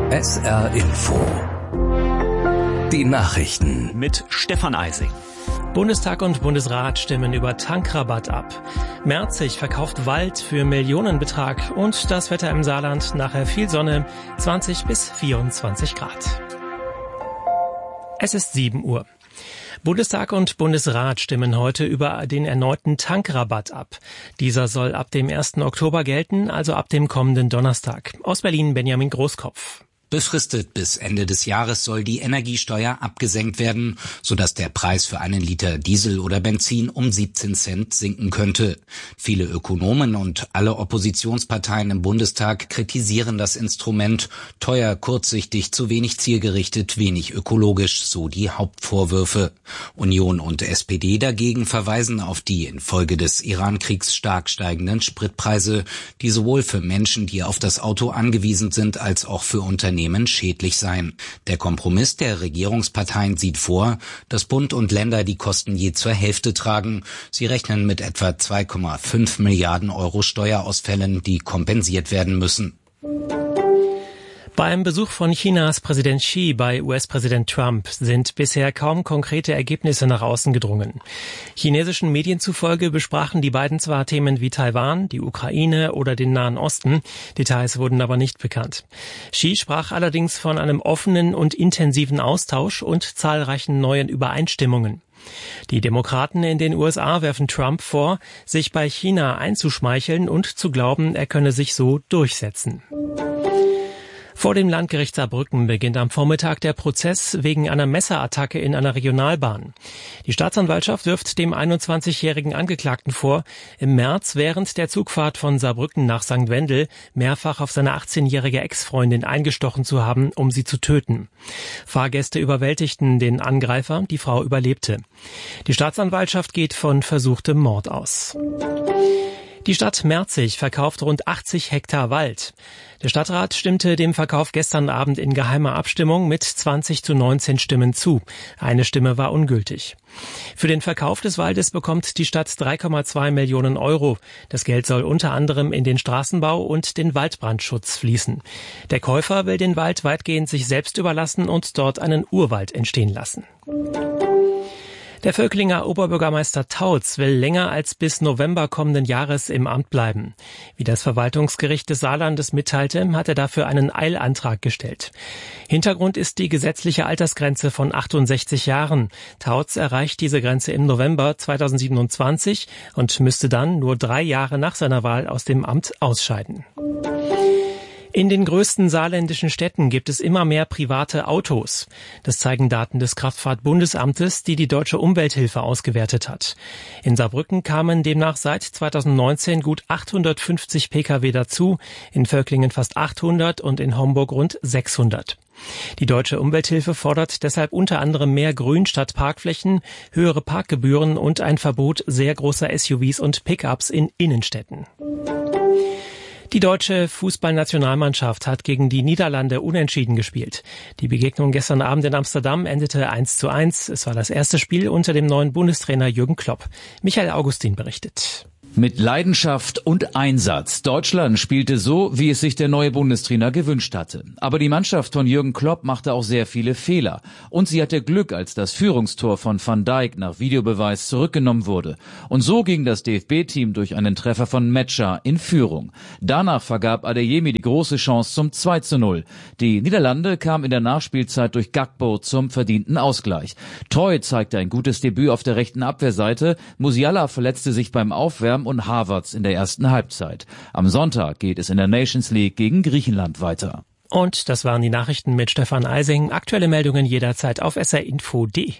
SR Info. Die Nachrichten mit Stefan Eising. Bundestag und Bundesrat stimmen über Tankrabatt ab. Merzig verkauft Wald für Millionenbetrag und das Wetter im Saarland, nachher viel Sonne, 20 bis 24 Grad. Es ist 7 Uhr. Bundestag und Bundesrat stimmen heute über den erneuten Tankrabatt ab. Dieser soll ab dem 1. Oktober gelten, also ab dem kommenden Donnerstag. Aus Berlin Benjamin Großkopf. Befristet bis Ende des Jahres soll die Energiesteuer abgesenkt werden, sodass der Preis für einen Liter Diesel oder Benzin um 17 Cent sinken könnte. Viele Ökonomen und alle Oppositionsparteien im Bundestag kritisieren das Instrument. Teuer, kurzsichtig, zu wenig zielgerichtet, wenig ökologisch, so die Hauptvorwürfe. Union und SPD dagegen verweisen auf die infolge des Iran-Kriegs stark steigenden Spritpreise, die sowohl für Menschen, die auf das Auto angewiesen sind, als auch für Unternehmen schädlich sein. Der Kompromiss der Regierungsparteien sieht vor, dass Bund und Länder die Kosten je zur Hälfte tragen. Sie rechnen mit etwa 2,5 Milliarden Euro Steuerausfällen, die kompensiert werden müssen. Beim Besuch von Chinas Präsident Xi bei US-Präsident Trump sind bisher kaum konkrete Ergebnisse nach außen gedrungen. Chinesischen Medien zufolge besprachen die beiden zwar Themen wie Taiwan, die Ukraine oder den Nahen Osten, Details wurden aber nicht bekannt. Xi sprach allerdings von einem offenen und intensiven Austausch und zahlreichen neuen Übereinstimmungen. Die Demokraten in den USA werfen Trump vor, sich bei China einzuschmeicheln und zu glauben, er könne sich so durchsetzen. Vor dem Landgericht Saarbrücken beginnt am Vormittag der Prozess wegen einer Messerattacke in einer Regionalbahn. Die Staatsanwaltschaft wirft dem 21-jährigen Angeklagten vor, im März während der Zugfahrt von Saarbrücken nach St. Wendel mehrfach auf seine 18-jährige Ex-Freundin eingestochen zu haben, um sie zu töten. Fahrgäste überwältigten den Angreifer, die Frau überlebte. Die Staatsanwaltschaft geht von versuchtem Mord aus. Die Stadt Merzig verkauft rund 80 Hektar Wald. Der Stadtrat stimmte dem Verkauf gestern Abend in geheimer Abstimmung mit 20:19 Stimmen zu. Eine Stimme war ungültig. Für den Verkauf des Waldes bekommt die Stadt 3,2 Millionen Euro. Das Geld soll unter anderem in den Straßenbau und den Waldbrandschutz fließen. Der Käufer will den Wald weitgehend sich selbst überlassen und dort einen Urwald entstehen lassen. Der Völklinger Oberbürgermeister Tautz will länger als bis November kommenden Jahres im Amt bleiben. Wie das Verwaltungsgericht des Saarlandes mitteilte, hat er dafür einen Eilantrag gestellt. Hintergrund ist die gesetzliche Altersgrenze von 68 Jahren. Tautz erreicht diese Grenze im November 2027 und müsste dann nur 3 Jahre nach seiner Wahl aus dem Amt ausscheiden. In den größten saarländischen Städten gibt es immer mehr private Autos. Das zeigen Daten des Kraftfahrtbundesamtes, die die Deutsche Umwelthilfe ausgewertet hat. In Saarbrücken kamen demnach seit 2019 gut 850 Pkw dazu, in Völklingen fast 800 und in Homburg rund 600. Die Deutsche Umwelthilfe fordert deshalb unter anderem mehr Grün statt Parkflächen, höhere Parkgebühren und ein Verbot sehr großer SUVs und Pickups in Innenstädten. Die deutsche Fußballnationalmannschaft hat gegen die Niederlande unentschieden gespielt. Die Begegnung gestern Abend in Amsterdam endete 1:1. Es war das erste Spiel unter dem neuen Bundestrainer Jürgen Klopp. Michael Augustin berichtet. Mit Leidenschaft und Einsatz. Deutschland spielte so, wie es sich der neue Bundestrainer gewünscht hatte. Aber die Mannschaft von Jürgen Klopp machte auch sehr viele Fehler. Und sie hatte Glück, als das Führungstor von Van Dijk nach Videobeweis zurückgenommen wurde. Und so ging das DFB-Team durch einen Treffer von Metscher in Führung. Danach vergab Adeyemi die große Chance zum 2:0. Die Niederlande kam in der Nachspielzeit durch Gakpo zum verdienten Ausgleich. Troy zeigte ein gutes Debüt auf der rechten Abwehrseite. Musiala verletzte sich beim Aufwärmen und Havertz in der ersten Halbzeit. Am Sonntag geht es in der Nations League gegen Griechenland weiter. Und das waren die Nachrichten mit Stefan Eising. Aktuelle Meldungen jederzeit auf srinfo.de.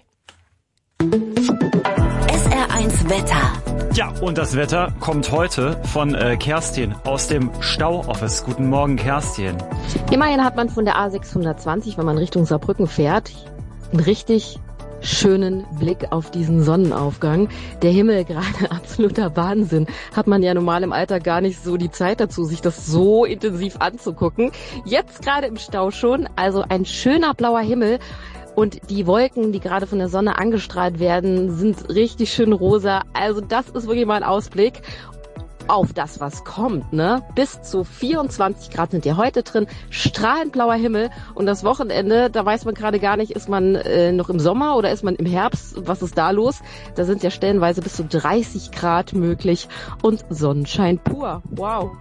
SR1 Wetter. Ja, und das Wetter kommt heute von Kerstin aus dem Stauoffice. Guten Morgen, Kerstin. Immerhin hat man von der A620, wenn man Richtung Saarbrücken fährt, einen richtig schönen Blick auf diesen Sonnenaufgang. Der Himmel gerade absoluter Wahnsinn. Hat man ja normal im Alltag gar nicht so die Zeit dazu, sich das so intensiv anzugucken. Jetzt gerade im Stau schon, also ein schöner blauer Himmel. Und die Wolken, die gerade von der Sonne angestrahlt werden, sind richtig schön rosa. Also das ist wirklich mal ein Ausblick. auf das, was kommt, ne? Bis zu 24 Grad sind ja heute drin, strahlend blauer Himmel und das Wochenende, da weiß man gerade gar nicht, ist man noch im Sommer oder ist man im Herbst? Was ist da los? Da sind ja stellenweise bis zu 30 Grad möglich und Sonnenschein pur. Wow.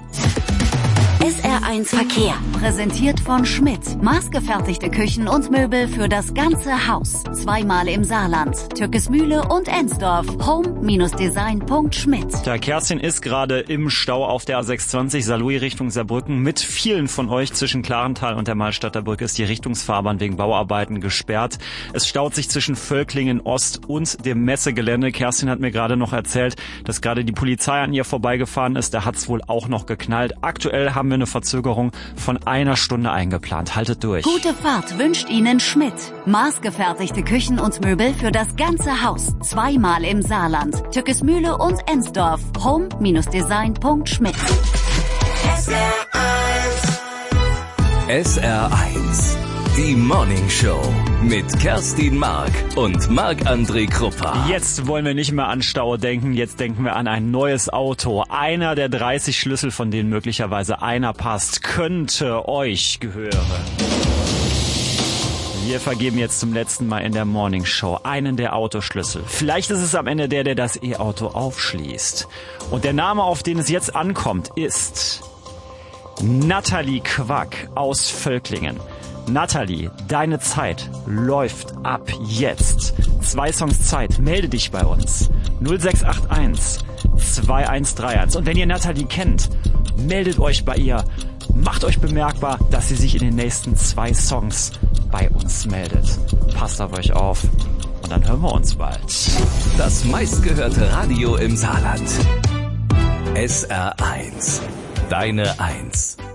SR1 Verkehr, präsentiert von Schmidt. Maßgefertigte Küchen und Möbel für das ganze Haus. 2-mal im Saarland, Türkesmühle und Ensdorf. home-design.schmidt. Der Kerstin ist gerade im Stau auf der A620 Saarlouis Richtung Saarbrücken. Mit vielen von euch zwischen Klarental und der Malstadter Brücke ist die Richtungsfahrbahn wegen Bauarbeiten gesperrt. Es staut sich zwischen Völklingen Ost und dem Messegelände. Kerstin hat mir gerade noch erzählt, dass gerade die Polizei an ihr vorbeigefahren ist. Da hat's wohl auch noch geknallt. Aktuell haben wir eine Verzögerung von 1 Stunde eingeplant. Haltet durch. Gute Fahrt wünscht Ihnen Schmidt. Maßgefertigte Küchen und Möbel für das ganze Haus. 2-mal im Saarland, Türkesmühle und Ensdorf. home-design.schmidt. SR1, die Morning Show mit Kerstin Mark und Marc-André Kruppa. Jetzt wollen wir nicht mehr an Stau denken, jetzt denken wir an ein neues Auto. Einer der 30 Schlüssel, von denen möglicherweise einer passt, könnte euch gehören. Wir vergeben jetzt zum letzten Mal in der Morning Show einen der Autoschlüssel. Vielleicht ist es am Ende der das E-Auto aufschließt. Und der Name, auf den es jetzt ankommt, ist Nathalie Quack aus Völklingen. Nathalie, deine Zeit läuft ab jetzt. 2 Songs Zeit, melde dich bei uns. 0681 2131. Und wenn ihr Nathalie kennt, meldet euch bei ihr. Macht euch bemerkbar, dass sie sich in den nächsten 2 Songs bei uns meldet. Passt auf euch auf und dann hören wir uns bald. Das meistgehörte Radio im Saarland. SR1, deine 1.